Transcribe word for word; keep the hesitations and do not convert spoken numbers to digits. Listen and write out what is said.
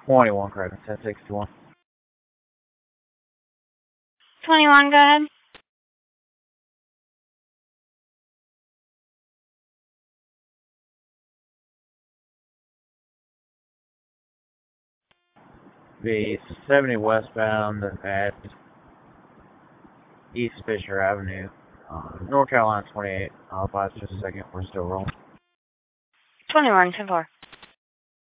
twenty-one, correct. ten sixty-one. twenty-one, go ahead. The seventy westbound at East Fisher Avenue, uh, North Carolina twenty-eight. I'll pause just a second. We're still rolling. twenty-one, ten four.